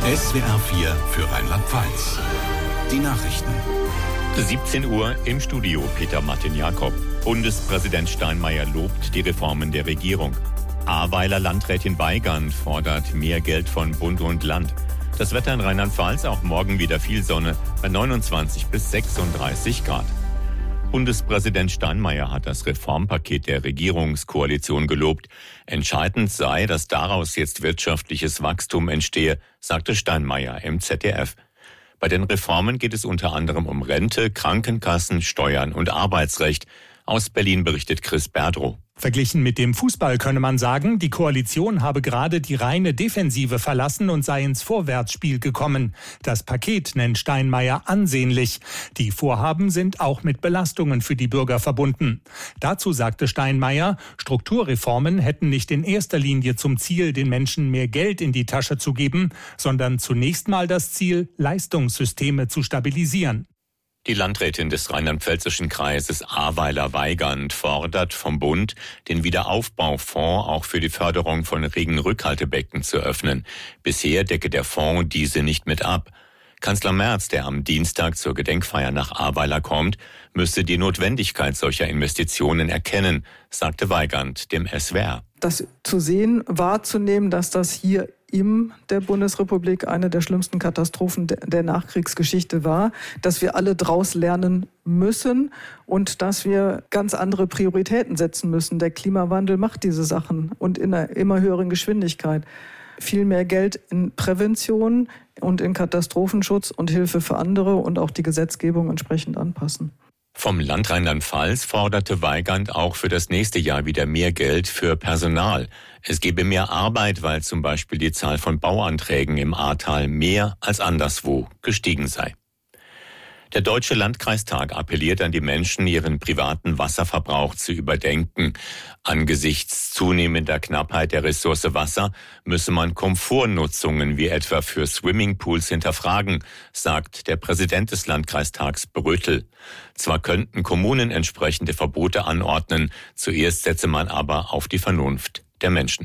SWR 4 für Rheinland-Pfalz. Die Nachrichten. 17 Uhr im Studio Peter Martin-Jakob. Bundespräsident Steinmeier lobt die Reformen der Regierung. Ahrweiler Landrätin Weygand fordert mehr Geld von Bund und Land. Das Wetter in Rheinland-Pfalz, auch morgen wieder viel Sonne bei 29 bis 36 Grad. Bundespräsident Steinmeier hat das Reformpaket der Regierungskoalition gelobt. Entscheidend sei, dass daraus jetzt wirtschaftliches Wachstum entstehe, sagte Steinmeier im ZDF. Bei den Reformen geht es unter anderem um Rente, Krankenkassen, Steuern und Arbeitsrecht. Aus Berlin berichtet Chris Berdrow. Verglichen mit dem Fußball könne man sagen, die Koalition habe gerade die reine Defensive verlassen und sei ins Vorwärtsspiel gekommen. Das Paket nennt Steinmeier ansehnlich. Die Vorhaben sind auch mit Belastungen für die Bürger verbunden. Dazu sagte Steinmeier, Strukturreformen hätten nicht in erster Linie zum Ziel, den Menschen mehr Geld in die Tasche zu geben, sondern zunächst mal das Ziel, Leistungssysteme zu stabilisieren. Die Landrätin des rheinland-pfälzischen Kreises Ahrweiler Weygand fordert vom Bund, den Wiederaufbaufonds auch für die Förderung von Regenrückhaltebecken zu öffnen. Bisher decke der Fonds diese nicht mit ab. Kanzler Merz, der am Dienstag zur Gedenkfeier nach Ahrweiler kommt, müsse die Notwendigkeit solcher Investitionen erkennen, sagte Weygand dem SWR. Das zu sehen, wahrzunehmen, dass das hier in der Bundesrepublik eine der schlimmsten Katastrophen der Nachkriegsgeschichte war, dass wir alle draus lernen müssen und dass wir ganz andere Prioritäten setzen müssen. Der Klimawandel macht diese Sachen und in einer immer höheren Geschwindigkeit. Viel mehr Geld in Prävention und in Katastrophenschutz und Hilfe für andere und auch die Gesetzgebung entsprechend anpassen. Vom Land Rheinland-Pfalz forderte Weygand auch für das nächste Jahr wieder mehr Geld für Personal. Es gebe mehr Arbeit, weil zum Beispiel die Zahl von Bauanträgen im Ahrtal mehr als anderswo gestiegen sei. Der Deutsche Landkreistag appelliert an die Menschen, ihren privaten Wasserverbrauch zu überdenken. Angesichts zunehmender Knappheit der Ressource Wasser müsse man Komfortnutzungen wie etwa für Swimmingpools hinterfragen, sagt der Präsident des Landkreistags Brötel. Zwar könnten Kommunen entsprechende Verbote anordnen, zuerst setze man aber auf die Vernunft der Menschen.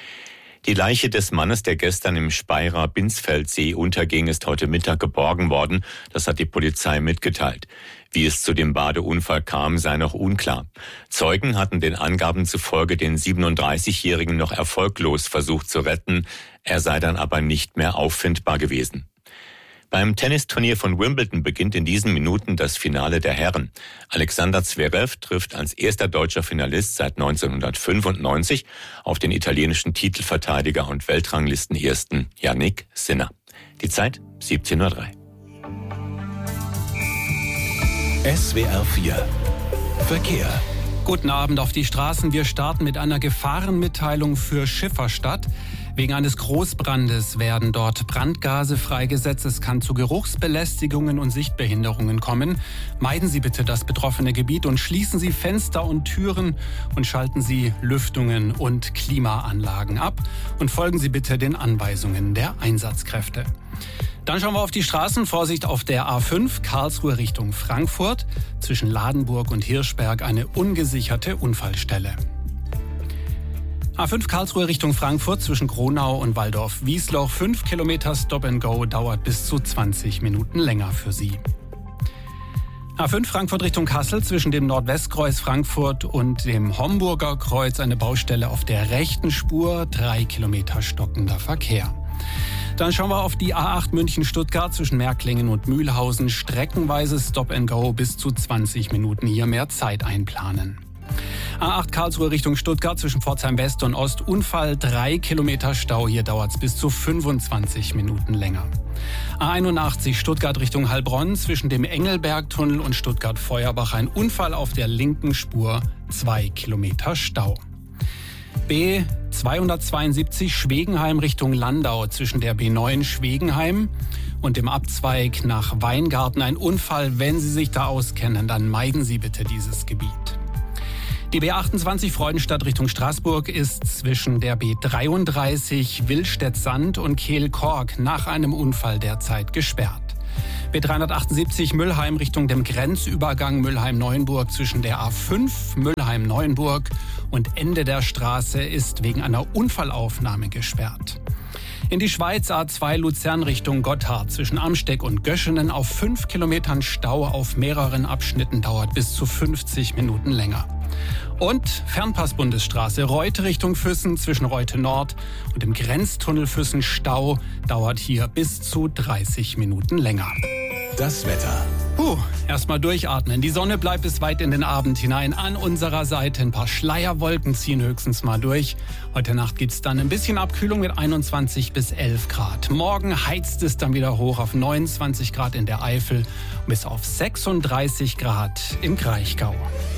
Die Leiche des Mannes, der gestern im Speyerer Binsfeldsee unterging, ist heute Mittag geborgen worden. Das hat die Polizei mitgeteilt. Wie es zu dem Badeunfall kam, sei noch unklar. Zeugen hatten den Angaben zufolge den 37-Jährigen noch erfolglos versucht zu retten. Er sei dann aber nicht mehr auffindbar gewesen. Beim Tennisturnier von Wimbledon beginnt in diesen Minuten das Finale der Herren. Alexander Zverev trifft als erster deutscher Finalist seit 1995 auf den italienischen Titelverteidiger und Weltranglistenersten Jannik Sinner. Die Zeit 17:03 Uhr. SWR 4 Verkehr. Guten Abend auf die Straßen. Wir starten mit einer Gefahrenmitteilung für Schifferstadt. Wegen eines Großbrandes werden dort Brandgase freigesetzt. Es kann zu Geruchsbelästigungen und Sichtbehinderungen kommen. Meiden Sie bitte das betroffene Gebiet und schließen Sie Fenster und Türen und schalten Sie Lüftungen und Klimaanlagen ab. Und folgen Sie bitte den Anweisungen der Einsatzkräfte. Dann schauen wir auf die Straßen. Vorsicht auf der A5 Karlsruhe Richtung Frankfurt. Zwischen Ladenburg und Hirschberg eine ungesicherte Unfallstelle. A5 Karlsruhe Richtung Frankfurt zwischen Gronau und Waldorf-Wiesloch. 5 Kilometer Stop and Go dauert bis zu 20 Minuten länger für Sie. A5 Frankfurt Richtung Kassel zwischen dem Nordwestkreuz Frankfurt und dem Homburger Kreuz eine Baustelle auf der rechten Spur. 3 Kilometer stockender Verkehr. Dann schauen wir auf die A8 München-Stuttgart zwischen Märklingen und Mühlhausen. Streckenweise Stop and Go bis zu 20 Minuten. Hier mehr Zeit einplanen. A8 Karlsruhe Richtung Stuttgart zwischen Pforzheim West und Ost. Unfall, 3 Kilometer Stau. Hier dauert es bis zu 25 Minuten länger. A81 Stuttgart Richtung Heilbronn zwischen dem Engelbergtunnel und Stuttgart-Feuerbach. Ein Unfall auf der linken Spur, 2 Kilometer Stau. B 272 Schwegenheim Richtung Landau zwischen der B9 Schwegenheim und dem Abzweig nach Weingarten. Ein Unfall, wenn Sie sich da auskennen, dann meiden Sie bitte dieses Gebiet. Die B28 Freudenstadt Richtung Straßburg ist zwischen der B33 Willstedt-Sand und Kehl-Kork nach einem Unfall derzeit gesperrt. B378 Müllheim Richtung dem Grenzübergang Müllheim-Neuenburg zwischen der A5 Müllheim-Neuenburg und Ende der Straße ist wegen einer Unfallaufnahme gesperrt. In die Schweiz A2 Luzern Richtung Gotthard zwischen Amsteeg und Göschenen auf 5 Kilometern Stau auf mehreren Abschnitten dauert bis zu 50 Minuten länger. Und Fernpass-Bundesstraße Reute Richtung Füssen zwischen Reute Nord und dem Grenztunnel Füssen Stau dauert hier bis zu 30 Minuten länger. Das Wetter. Erstmal durchatmen. Die Sonne bleibt bis weit in den Abend hinein an unserer Seite. Ein paar Schleierwolken ziehen höchstens mal durch. Heute Nacht gibt's dann ein bisschen Abkühlung mit 21 bis 11 Grad. Morgen heizt es dann wieder hoch auf 29 Grad in der Eifel bis auf 36 Grad im Kraichgau.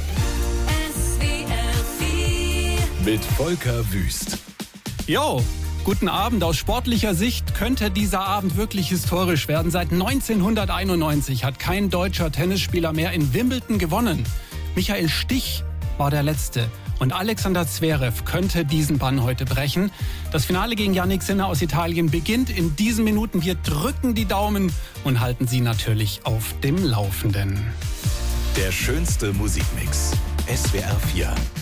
Mit Volker Wüst. Jo, guten Abend. Aus sportlicher Sicht könnte dieser Abend wirklich historisch werden. Seit 1991 hat kein deutscher Tennisspieler mehr in Wimbledon gewonnen. Michael Stich war der Letzte. Und Alexander Zverev könnte diesen Bann heute brechen. Das Finale gegen Jannik Sinner aus Italien beginnt in diesen Minuten. Wir drücken die Daumen und halten Sie natürlich auf dem Laufenden. Der schönste Musikmix. SWR 4.